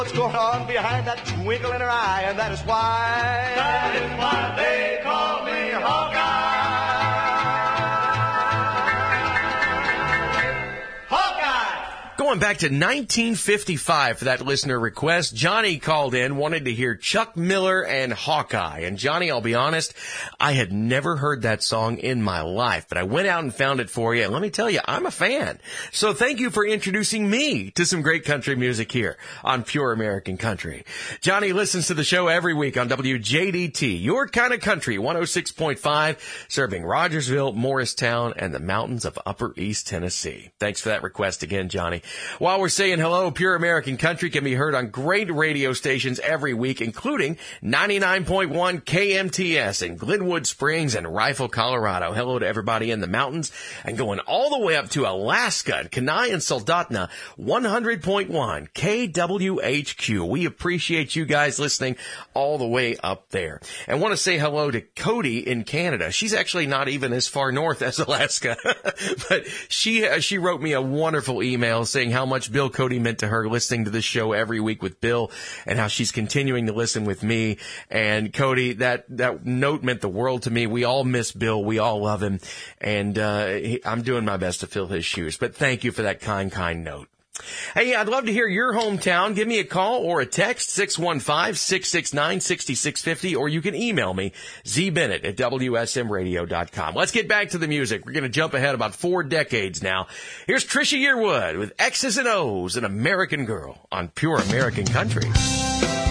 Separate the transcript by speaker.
Speaker 1: What's going on behind that twinkle in her eye, and that is why they call me Hawkeye.
Speaker 2: Going back to 1955 for that listener request, Johnny called in, wanted to hear Chuck Miller and Hawkeye. And Johnny, I'll be honest, I had never heard that song in my life, but I went out and found it for you. And let me tell you, I'm a fan. So thank you for introducing me to some great country music here on Pure American Country. Johnny listens to the show every week on WJDT, your kind of country, 106.5, serving Rogersville, Morristown, and the mountains of Upper East Tennessee. Thanks for that request again, Johnny. While we're saying hello, Pure American Country can be heard on great radio stations every week, including 99.1 KMTS in Glenwood Springs and Rifle, Colorado. Hello to everybody in the mountains, and going all the way up to Alaska and Kenai and Soldotna, 100.1 KWHQ. We appreciate you guys listening all the way up there. And want to say hello to Cody in Canada. She's actually not even as far north as Alaska, but she wrote me a wonderful email saying how much Bill Cody meant to her, listening to this show every week with Bill, and how she's continuing to listen with me. And Cody, that note meant the world to me. We all miss Bill. We all love him. And I'm doing my best to fill his shoes. But thank you for that kind note. Hey, I'd love to hear your hometown. Give me a call or a text, 615-669-6650, or you can email me, zbennett@wsmradio.com. Let's get back to the music. We're going to jump ahead about 4 decades now. Here's Trisha Yearwood with X's and O's, an American Girl on Pure American Country.